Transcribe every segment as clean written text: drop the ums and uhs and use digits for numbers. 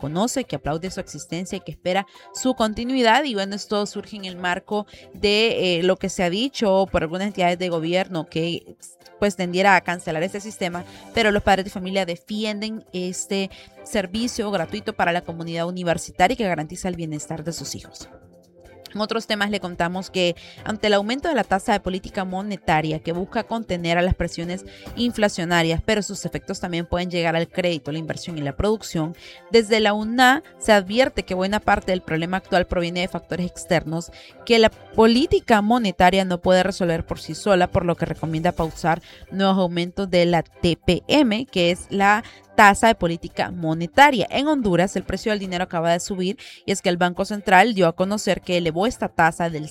reconoce, que aplaude su existencia y que espera su continuidad. Y bueno, esto surge en el marco de lo que se ha dicho por algunas entidades de gobierno que pues tendiera a cancelar este sistema, pero los padres de familia defienden este servicio gratuito para la comunidad universitaria que garantiza el bienestar de sus hijos. En otros temas le contamos que ante el aumento de la tasa de política monetaria que busca contener a las presiones inflacionarias, pero sus efectos también pueden llegar al crédito, la inversión y la producción, desde la UNA se advierte que buena parte del problema actual proviene de factores externos que la política monetaria no puede resolver por sí sola, por lo que recomienda pausar nuevos aumentos de la TPM, que es la tasa de política monetaria. En Honduras, el precio del dinero acaba de subir y es que el Banco Central dio a conocer que elevó esta tasa del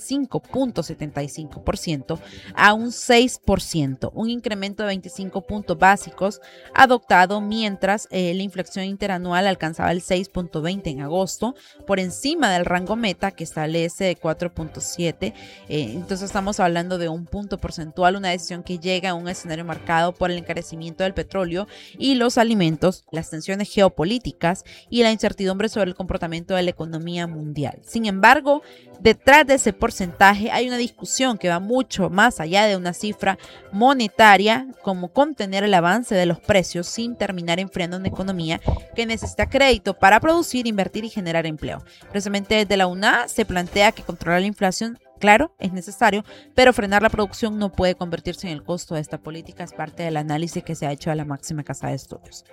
5.75% a un 6%, un incremento de 25 puntos básicos adoptado mientras la inflación interanual alcanzaba el 6.20 en agosto, por encima del rango meta que establece de 4.7. Entonces estamos hablando de un punto porcentual, una decisión que llega a un escenario marcado por el encarecimiento del petróleo y los alimentos, las tensiones geopolíticas y la incertidumbre sobre el comportamiento de la economía mundial. Sin embargo, detrás de ese porcentaje hay una discusión que va mucho más allá de una cifra monetaria, como contener el avance de los precios sin terminar enfriando una economía que necesita crédito para producir, invertir y generar empleo. Precisamente desde la UNA se plantea que controlar la inflación, claro, es necesario, pero frenar la producción no puede convertirse en el costo de esta política. Es parte del análisis que se ha hecho a la máxima casa de estudios.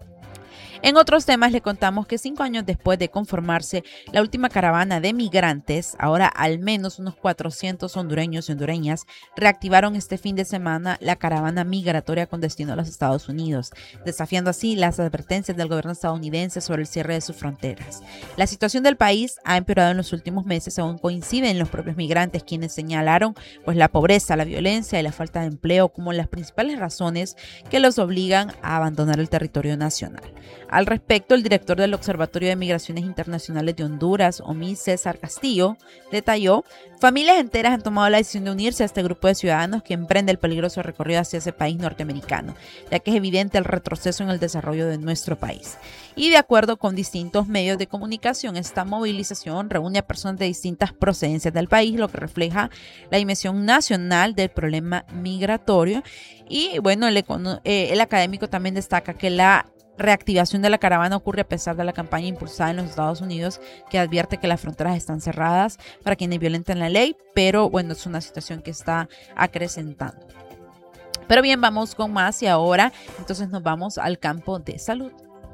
En otros temas le contamos que 5 años después de conformarse la última caravana de migrantes, ahora al menos unos 400 hondureños y hondureñas reactivaron este fin de semana la caravana migratoria con destino a los Estados Unidos, desafiando así las advertencias del gobierno estadounidense sobre el cierre de sus fronteras. La situación del país ha empeorado en los últimos meses, según coinciden los propios migrantes, quienes señalaron pues la pobreza, la violencia y la falta de empleo como las principales razones que los obligan a abandonar el territorio nacional. Al respecto, el director del Observatorio de Migraciones Internacionales de Honduras, OMI, César Castillo, detalló: familias enteras han tomado la decisión de unirse a este grupo de ciudadanos que emprende el peligroso recorrido hacia ese país norteamericano, ya que es evidente el retroceso en el desarrollo de nuestro país. Y de acuerdo con distintos medios de comunicación, esta movilización reúne a personas de distintas procedencias del país, lo que refleja la dimensión nacional del problema migratorio. Y bueno, el académico también destaca que la reactivación de la caravana ocurre a pesar de la campaña impulsada en los Estados Unidos, que advierte que las fronteras están cerradas para quienes violenten la ley, pero bueno, es una situación que está acrecentando. Pero bien, vamos con más y ahora entonces nos vamos al campo de salud.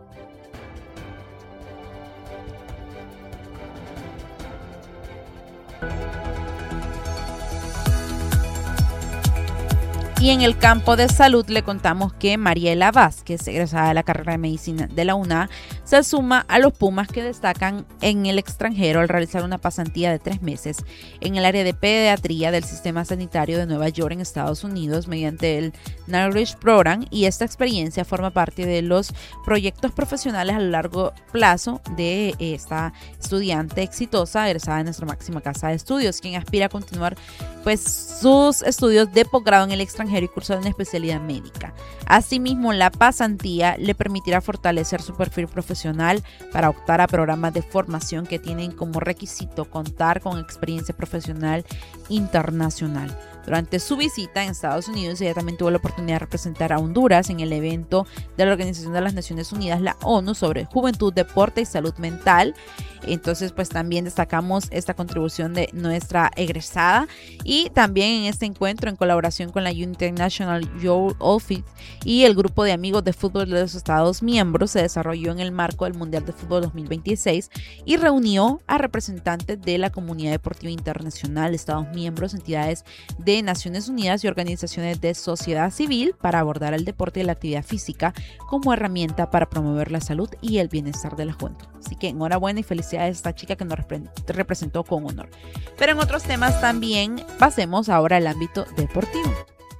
Y en el campo de salud le contamos que Mariela Vázquez, egresada de la carrera de medicina de la UNA, se suma a los Pumas que destacan en el extranjero al realizar una pasantía de 3 meses en el área de pediatría del sistema sanitario de Nueva York en Estados Unidos mediante el Nourish Program, y esta experiencia forma parte de los proyectos profesionales a largo plazo de esta estudiante exitosa egresada de nuestra máxima casa de estudios, quien aspira a continuar pues sus estudios de posgrado en el extranjero y cursar una especialidad médica. Asimismo, la pasantía le permitirá fortalecer su perfil profesional para optar a programas de formación que tienen como requisito contar con experiencia profesional internacional. Durante su visita en Estados Unidos, ella también tuvo la oportunidad de representar a Honduras en el evento de la Organización de las Naciones Unidas, la ONU, sobre juventud, deporte y salud mental. Entonces, pues también destacamos esta contribución de nuestra egresada, y también en este encuentro, en colaboración con la International Youth Office y el grupo de amigos de fútbol de los Estados miembros, se desarrolló en el marco del Mundial de Fútbol 2026 y reunió a representantes de la comunidad deportiva internacional, Estados miembros, entidades de Naciones Unidas y organizaciones de sociedad civil para abordar el deporte y la actividad física como herramienta para promover la salud y el bienestar de la juventud. Así que enhorabuena y felicidades a esta chica que nos representó con honor. Pero en otros temas también pasemos ahora al ámbito deportivo.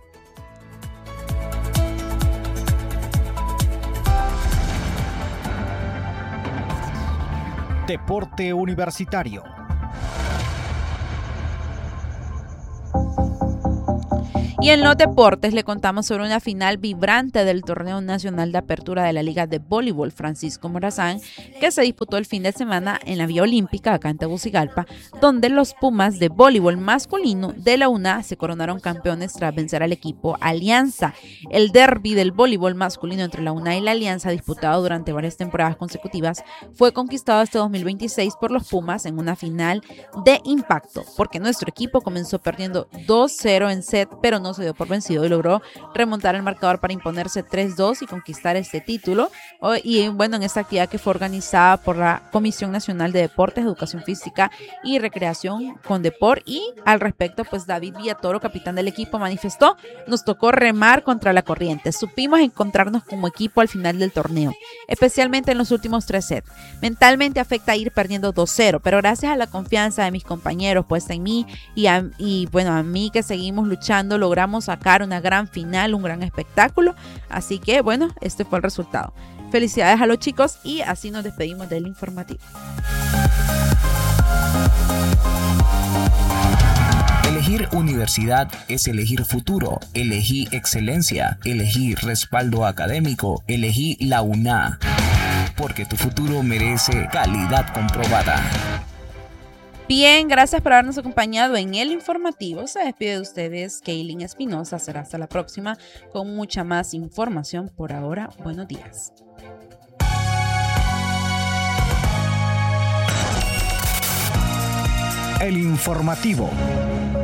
Deporte universitario. Y en los deportes le contamos sobre una final vibrante del Torneo Nacional de Apertura de la Liga de Voleibol Francisco Morazán, que se disputó el fin de semana en la Vía Olímpica, acá en Tegucigalpa, donde los Pumas de voleibol masculino de la UNA se coronaron campeones tras vencer al equipo Alianza. El derbi del voleibol masculino entre la UNA y la Alianza, disputado durante varias temporadas consecutivas, fue conquistado este 2026 por los Pumas en una final de impacto, porque nuestro equipo comenzó perdiendo 2-0 en set, pero no se dio por vencido y logró remontar el marcador para imponerse 3-2 y conquistar este título. Y bueno, en esta actividad que fue organizada por la Comisión Nacional de Deportes, Educación Física y Recreación Condepor, y al respecto, pues David Villatoro, capitán del equipo, manifestó: nos tocó remar contra la corriente, supimos encontrarnos como equipo al final del torneo, especialmente en los últimos 3 sets. Mentalmente afecta ir perdiendo 2-0, pero gracias a la confianza de mis compañeros puesta en mí y bueno, a mí que seguimos luchando, logramos sacar una gran final, un gran espectáculo. Así que bueno, este fue el resultado. Felicidades a los chicos y así nos despedimos del informativo. Elegir universidad es elegir futuro, elegí excelencia, elegí respaldo académico, elegí la UNA, porque tu futuro merece calidad comprobada. Bien, gracias por habernos acompañado en el informativo. Se despide de ustedes Kaylin Espinosa. Será hasta la próxima con mucha más información. Por ahora, buenos días. El informativo.